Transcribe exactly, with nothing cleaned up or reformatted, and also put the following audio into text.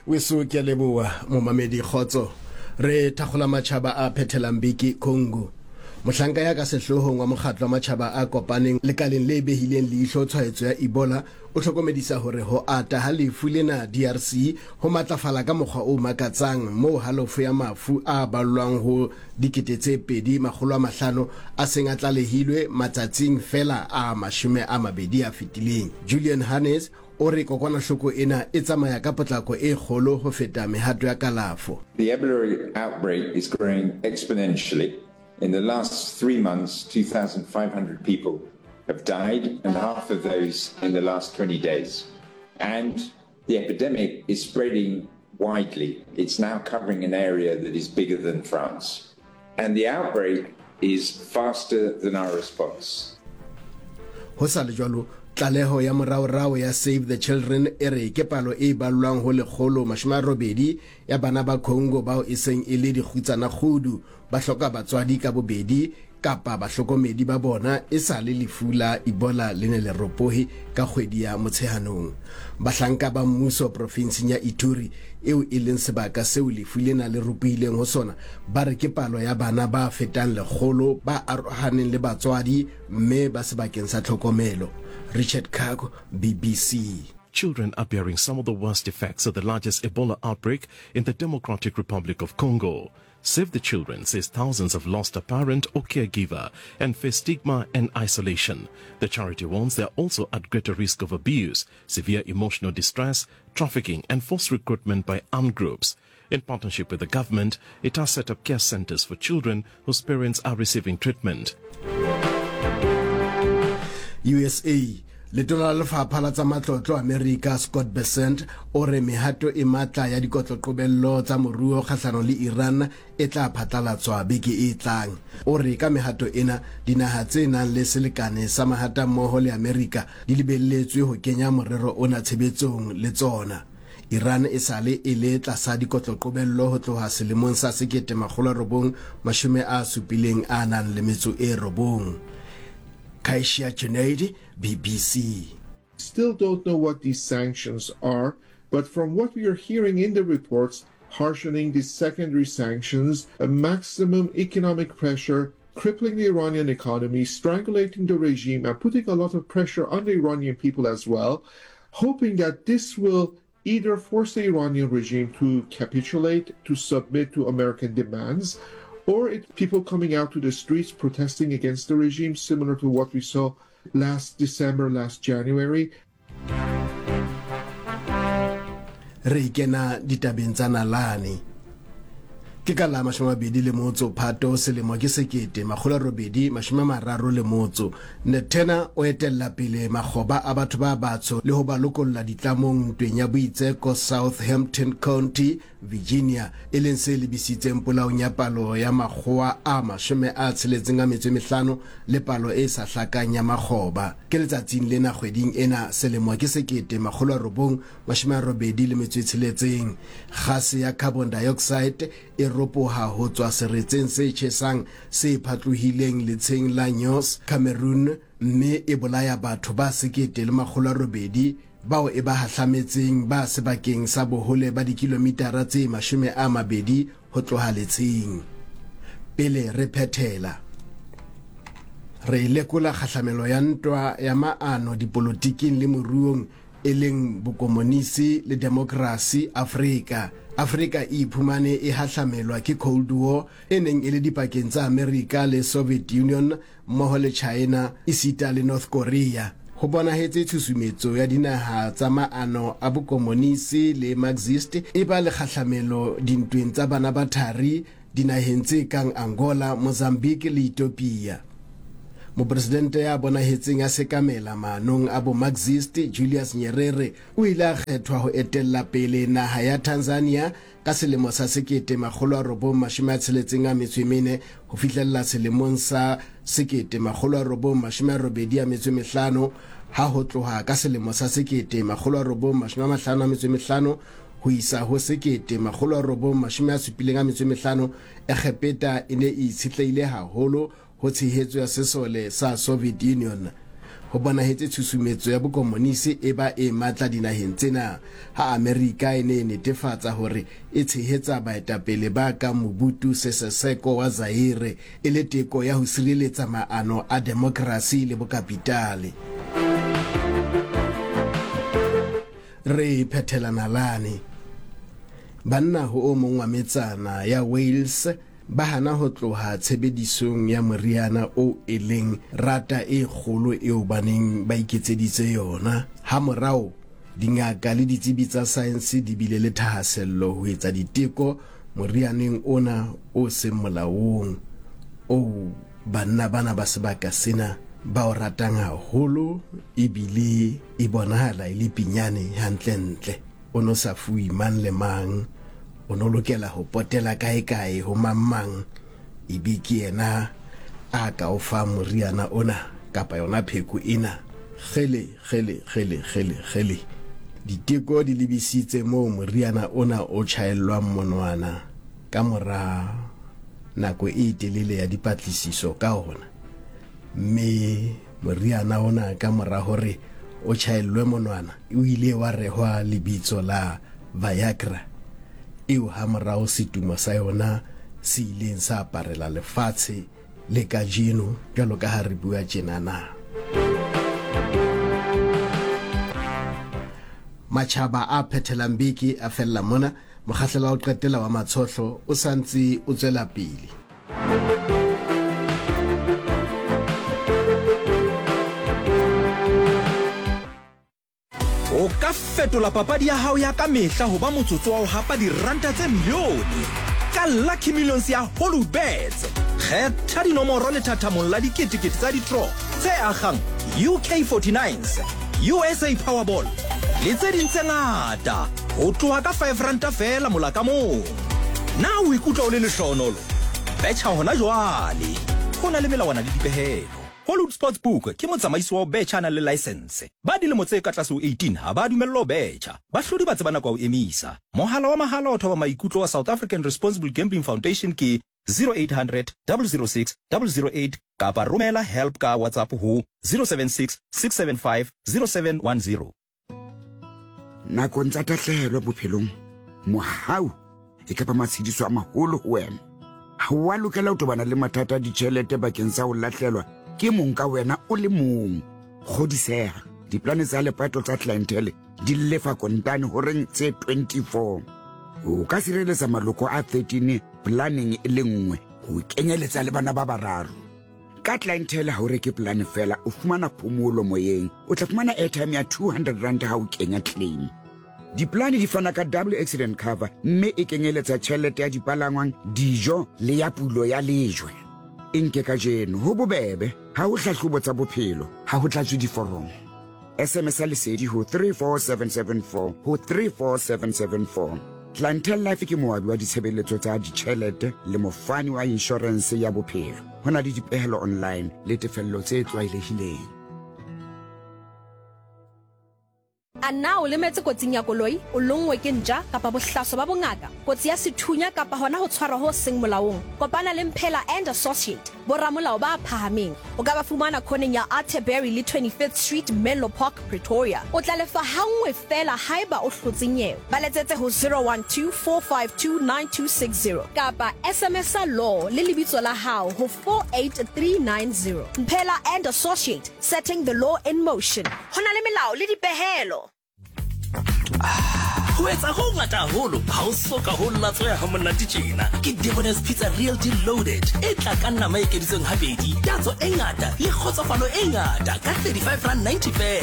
Weso ke leboa momamedi Khotso re thagola matšhaba a Phethelambiki Congo mohlanka ya ka sehlohong wa mokgatlo wa matšhaba a kopaneng lekaleng le behileng leihlo tshwaetso ya Ebola o hlokomedisa hore ho ata ha lefu lena D R C ho matlafala ka mokgwa o makatsang moo halofo ya mafu a ballwang ho dikete tse pedi makgolo a mahlano a seng a tlalehilwe matsatsing fela a mashome a mabedi a fetileng. Julian Hannes o re kokwanahloko ena e tsamaya ka potlako e kgolo ho feta mehato ya kalafo. The Ebola outbreak is growing exponentially. In the last three months, two thousand five hundred people have died, and half of those in the last twenty days. And the epidemic is spreading widely. It's now covering an area that is bigger than France. And the outbreak is faster than our response. Tlaleho ya moraorao ya Save the Children e re ke palo e balwang ho lekgolo mashome a robedi ya bana ba Congo bao e seng e le dikgutsana kgudu ba hloka batswadi ka bobedi kapa bahlokomedi ba bona e sa le lefu la Ebola le ne le ropohe ka kgwedi ya Motsheanong. Bahlanka ba mmuso provinseng ya Ituri eo e leng sebaka seo lefu lena le rupileng ho sona ba re ke palo ya bana ba fetang lekgolo ba arohaneng le batswadi mme ba sebakeng sa tlhokomelo. Richard Kago, B B C. Children are bearing some of the worst effects of the largest Ebola outbreak in the Democratic Republic of Congo. Save the Children says thousands have lost a parent or caregiver and face stigma and isolation. The charity warns they are also at greater risk of abuse, severe emotional distress, trafficking and forced recruitment by armed groups. In partnership with the government, it has set up care centers for children whose parents are receiving treatment. U S A Letona la Lefapha la tsa Matlotlo America Scott Bessent o re mehato e matla ya dikotloqobello tsa moruo kgahlano le Iran e tla phatlalatswa beke e tlang. O re ka mehato ena dinaha tse nang le selekane sa mahata mmoho le America di lebelletswe ho kenya morero ona tshebetsong le tsona. Iran e sale e le tlasa dikotloqobello ho tloha selemong sa sekete makgolo a robong mashome a supileng a nang le metso e robong. Kaishia Junaidi, B B C. Still don't know what these sanctions are, but from what we are hearing in the reports, harshening these secondary sanctions, a maximum economic pressure, crippling the Iranian economy, strangulating the regime, and putting a lot of pressure on the Iranian people as well, hoping that this will either force the Iranian regime to capitulate, to submit to American demands, or it's people coming out to the streets protesting against the regime, similar to what we saw last December, last January. Reikena ditabeng tsa nalane ke ka la mashome a mabedi le motso Phato selemo ke sekete makgolo a robedi mashome a mararo le motso Netena o etella pele makgoba a batho ba batsho le ho ba lokolla ditlamong ntweng ya boitseko Southampton County, Virginia, e leng se lebisitseng polaong ya palo ya makgowa a mashome a tsheletseng a metso e mehlano le palo e sa hlakang ya makgoba. Ke letsatsing lena kgweding ena selemo ke sekete makgolo a robong mashome a robedi le metso e tsheletseng. Gase ya carbon dioxide e ropoha ho tswa seretseng se tjhesang se phatlohileng letsheng la Nyos, Cameroon, mme e bolaya batho ba sekete le makgolo a robedi bao e ba hahlametseng ba sebakeng sa bohole ba dikilomitara tse mashome a mabedi ho tloha letsheng. Pele re phethela re lekola kgahlamelo ya ntwa ya maano dipolotiking le moruong e leng bokomonisi le demokrasi Afrika. Afrika e iphumane e hahlamelwa ke Cold War e neng e le dipakeng tsa America le Soviet Union mmoho le China isita le North Korea. Ho bonahetse tshusumetso ya dinaha tsa maano a bokomonisi le Marxist e ba le kgahlamelo dintweng tsa bana ba thari dinaheng tse kang Angola, Mozambique le Ethiopia. Mopresidente ya bonahetseng a sekamela maanong a bo Marxist Julius Nyerere o ile a kgethwa ho etella pele naha ya Tanzania ka selemo sa sekete makgolo a robong mashome a tsheletseng a metso e mene ho fihlella selemong sa sekete makgolo a robong mashome a robedi a metso e mehlano ha ho tloha ka selemo sa sekete makgolo a robong mashome a mahlano a metso e mehlano ho isa ho sekete makgolo a robong mashome a supileng a metso e mehlano. Egepeta e ne e itshetleile haholo ho tshehetso ya sesole sa Soviet Union. ho bonahetse tshusumetso ya bokomonisi e ba e matla dinaheng tsena ha Amerika e ne netefatsa hore e tshehetsa baetapele ba ka Mobutu Sese Seko wa Zaire e le teko ya ho sireletsa maano a demokrasi le bokapitale. Re phethela nalane banna ho o mong wa metsana ya Wales ba hana ho tloha tshebedisong ya moriana o e leng rata e kgolo eo baneng ba iketseditse yona ha morao dingaka le ditsebi tsa saense di bile le thahasello ho etsa diteko morianeng ona o se molaong o banna bana ba sebaka sena ba o ratang haholo ebile e bonahala e le pinyane hantlentle o no sa fui mang le mang o no lokela ho potela kae kae ho mamang ibiki ena a ka o fa moriana ona kapa yona pheko ena gele gele gele gele gele diteko di libisitse mo moriana ona o tjhaellwang monwana ka mora nako e telele ya dipatlisiso ka ona me moriana ona ka mora hore o tjhaellwe monwana o ile wa rehwa lebitso la Viagra eo ha morao setumo sa yona se ileng sa aparela lefatshe le kajeno jwalo ka ha re bua tjenana. Machaba a phethelang beke a fella mona mokgahlelo wa ho qetela wa matshohlo o santse o tswela pele. O ka fetola papadi ya hao ya ka mehla ho ba motsotso wa ho hapa diranta tse milione ka Lucky Millions ya Holubets. Kgetha dinomoro le thathamong la diketekete tsa di-draw tse akgang U K forty-nines, U S A Powerball le tse ding tse ngata ho tloha ka five ranta fela mola ka mong. Na o ikutlwa o le lehlohonolo? Betjha hona jwale. Ho na le melawana le dipehelo. Hollywood Sportsbook ke motsamaisi wa betjha na le license. Ba dilemo tse ka tlase ho eighteen ha ba dumello betjha. Bahlodi ba tsebana kwa ho emisa. Mohala wa mahala o thoba maikutlo wa South African Responsible Gambling Foundation ke zero eight hundred, zero zero six, zero zero eight kapa romela help ka WhatsApp ho zero seven six, six seven five, zero seven one zero. Nako ntsa tahlehelo bophelong mohau e ka ba matshidiso a maholo ho wena. Ha wa lokela ho tobana le mathata a ditjhelete bakeng sa ho lahlelwa ke mong ka wena o le mong. Kgodiseha diplane tsa lepato tsa clientele di lefa kontane horeng tse twenty-four. O ka sireletsa maloko a thirteen planning e le nngwe ho kenyeletsa le bana ba bararo. Ka clientele ha o reke plan fela o fumana phomolo moyeng, o tla fumana airtime ya two hundred rand ha o kenya claim. Diplane di fana ka double accident cover mme e kenyeletsa tjhelete ya dipalangwang, dijo le ya pulo ya lejwe. Inke ka jeno ho bobebe ha o hlahlobo tsa bophelo ha ho tlatswe diforomo. S M S lesedi ho three four seven seven four ho three four seven seven four. Clientele Life ke moabi wa ditshebeletso tsa ditjhelete le mofani wa insurance ya bophelo. Hona le dipehelo online le tefello tse tlwaelehileng. A na o lemetse kotsing ya koloi o longwe ke nja kapa bohlaso ba bongaka kotsi ya sethunya kapa hona ho tshwarwa ho seng molaong kopana le Mphela and Associate boramolao ba phahameng o ka ba fumana khoneng ya Atterbury le twenty-fifth Street Menlo Park Pretoria o tla lefa hangwe fela haeba o hlotsenyewe ba letsetse ho zero one two, four five two, nine two six zero kapa S M S a law le lebitso la hao ho four eight three nine zero. Mphela and Associate, setting the law in motion. Hona le melao le dipehelo. Ho etsa ho ngata haholo ha o soka ho latswa ha monate tjena ke Devone's Pizza Real Deal Loaded e tla ka nama e keditsweng habedi tatso e ngata le kgotsofalo e ngata ka thirty-five rand ninety.